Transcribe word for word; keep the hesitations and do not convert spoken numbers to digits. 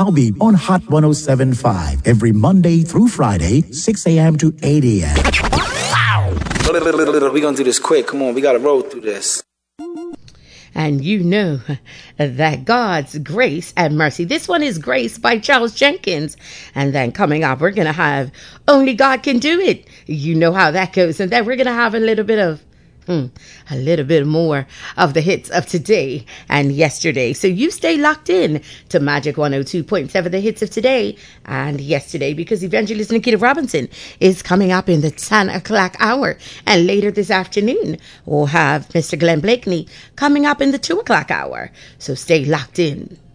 I'll be on Hot one oh seven point five every Monday through Friday, six a.m. to eight a.m. We're going to do this quick. Come on, we got to roll through this. And you know that God's grace and mercy. This one is Grace by Charles Jenkins. And then coming up, we're going to have Only God Can Do It. You know how that goes. And then we're going to have a little bit of Hmm, a little bit more of the hits of today and yesterday. So you stay locked in to Magic one oh two point seven, the hits of today and yesterday, because Evangelist Nikita Robinson is coming up in the ten o'clock hour. And later this afternoon, we'll have Mister Glenn Blakeney coming up in the two o'clock hour. So stay locked in.